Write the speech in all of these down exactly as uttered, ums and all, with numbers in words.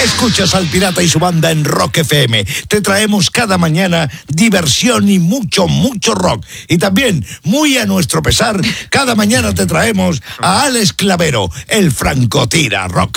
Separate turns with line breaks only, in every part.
Escuchas al Pirata y su banda en Rock F M. Te traemos cada mañana diversión y mucho, mucho rock. Y también, muy a nuestro pesar, cada mañana te traemos a Alex Clavero, el francotira rock.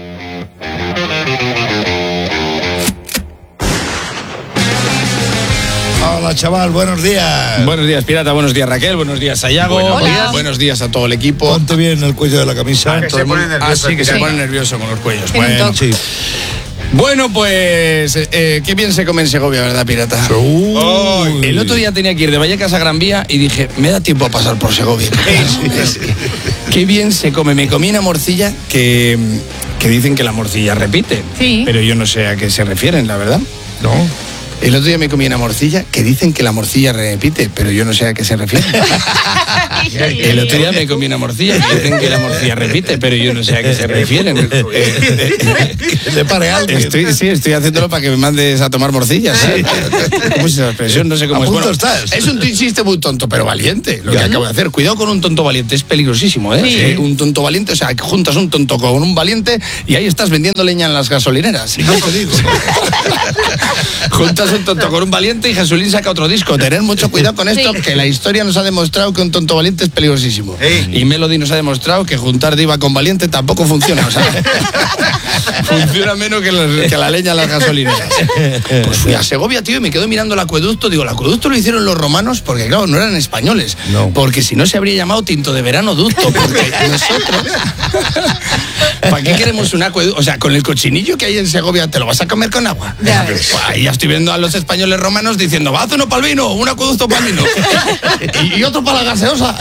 Hola, chaval, buenos días.
Buenos días, Pirata, buenos días, Raquel, buenos días, Sayago.
Buenos días.
Buenos días a todo el equipo.
Ponte bien el cuello de la camisa.
Ah, que se pone nervioso.
Ah, sí, que se
Sí.
pone nervioso con los cuellos.
Tiene un
Bueno,
toque.
Sí.
bueno, pues, eh, qué bien se come en Segovia, ¿verdad, Pirata?
Uy.
El otro día tenía que ir de Vallecas a Gran Vía y dije, me da tiempo a pasar por Segovia. Qué bien se come. Me comí una morcilla que, que dicen que la morcilla repite.
Sí.
Pero yo no sé a qué se refieren, la verdad.
No.
El otro día me comí una morcilla que dicen que la morcilla repite, pero yo no sé a qué se refiere. El otro día me comí una morcilla que dicen que la morcilla repite, pero yo no sé a qué se refieren.
Le pare algo.
Estoy, sí, estoy haciéndolo para que me mandes a tomar morcillas. ¿Sabes? ¿Cómo es esa expresión? No sé cómo
A
es.
punto
Bueno,
estás.
es un chiste muy tonto, pero valiente, lo
Ya.
que acabo de hacer. Cuidado con un tonto valiente, es peligrosísimo, ¿eh?
Sí.
Un tonto valiente, o sea, que juntas un tonto con un valiente y ahí estás vendiendo leña en las gasolineras.
No te digo.
Juntas un tonto con un valiente y Jesulín saca otro disco. Tener mucho cuidado con esto,
Sí.
que la historia nos ha demostrado que un tonto valiente es peligrosísimo.
Sí.
Y Melody nos ha demostrado que juntar diva con valiente tampoco funciona. O sea, funciona menos que, los- que la leña en las gasolineras. Pues fui a Segovia, tío, y me quedo mirando el acueducto. Digo, el acueducto lo hicieron los romanos porque, claro, no eran españoles.
No.
Porque si no se habría llamado Tinto de Verano Ducto. Porque nosotros... ¿Para qué queremos un acueducto? O sea, con el cochinillo que hay en Segovia, ¿te lo vas a comer con agua?
Ya ves.
Pues ahí ya estoy viendo a los españoles romanos diciendo, haz uno para el vino, un acueducto para el vino y, y otro para la gaseosa.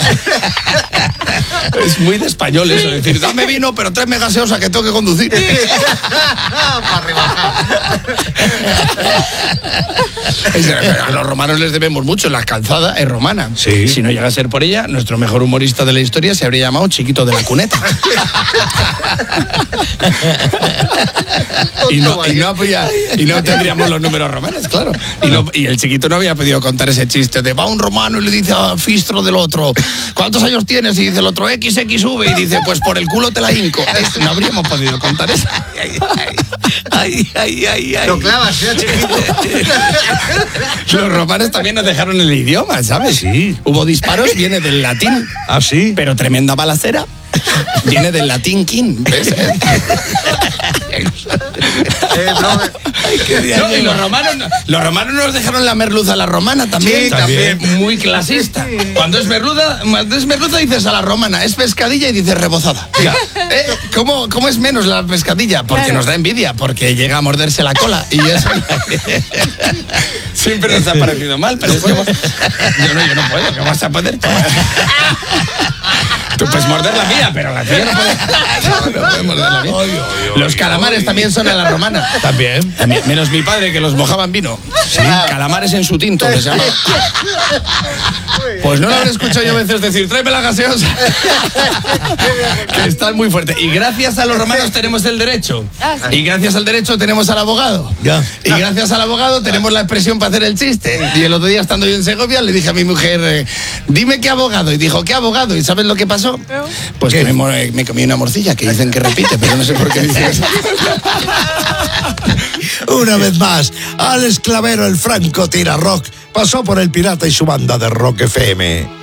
Es muy de español eso, decir, dame vino, pero tráeme gaseosa que tengo que conducir.
Para rebajar.
Es decir, pero a los romanos les debemos mucho, la calzada es romana.
Sí.
Si no llega a ser por ella, nuestro mejor humorista de la historia se habría llamado Chiquito de la Cuneta. y, no, y, no, habría- y no tendríamos los números romanos, claro. Y, no- y el Chiquito no había podido contar ese chiste de va un romano y le dice a Fistro del otro, ¿cuántos años tienes? Y dice el otro, equis equis uve, y dice, pues por el culo te la hinco. Es- No habríamos podido contar eso.
Ay, ay, ay, ay.
Lo clavas, ¿eh, chiquito?
Los romanos también nos dejaron el idioma, ¿sabes?
Sí.
Hubo disparos, viene del latín,
¿Ah, sí?
pero tremenda balacera viene del latín king, ¿ves?
Eh, no,
No, y los romanos, los romanos nos dejaron la merluza a la romana también.
Sí, también.
Muy clasista. Cuando es merluza, cuando es merluza dices a la romana, es pescadilla y dices rebozada. ¿Eh? ¿Cómo, ¿Cómo es menos la pescadilla? Porque
Claro.
nos da envidia, porque llega a morderse la cola y eso siempre nos ha parecido mal, pero es que yo no, yo no puedo, ¿qué vas a poder? Tú puedes morder la mía, pero la tuya no puede. No puede morder la mía. Los calamares también son a la romana.
También.
También, menos mi padre, que los mojaba en vino. Sí, calamares en su tinto, que se llama. Pues no lo habré escuchado yo a veces decir, tráeme la gaseosa. Que están muy fuerte. Y gracias a los romanos tenemos el derecho.
Ah, sí.
Y gracias al derecho tenemos al abogado.
Ya.
Y gracias al abogado tenemos la expresión para hacer el chiste. Y el otro día, estando yo en Segovia, le dije a mi mujer, eh, dime qué abogado. Y dijo, ¿qué abogado? ¿Y sabes lo que pasó? Pues que me, mo- me comí una morcilla, que dicen que repite, pero no sé por qué dicen eso.
Una vez más, Alex Clavero, el francotira rock, pasó por el Pirata y su banda de Rock F M.